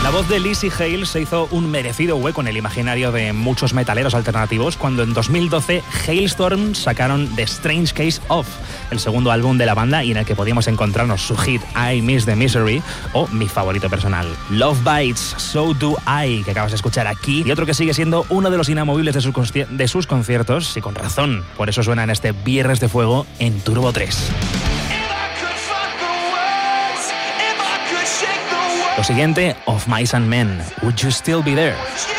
La voz de Lzzy Hale se hizo un merecido hueco en el imaginario de muchos metaleros alternativos cuando en 2012 Halestorm sacaron The Strange Case of, el segundo álbum de la banda y en el que podíamos encontrarnos su hit I Miss the Misery o mi favorito personal, Love Bites, So Do I, que acabas de escuchar aquí, y otro que sigue siendo uno de los inamovibles de sus conciertos, y con razón, por eso suena en este Viernes de Fuego en Turbo 3. Lo siguiente, Of Mice and Men, Would You Still Be There?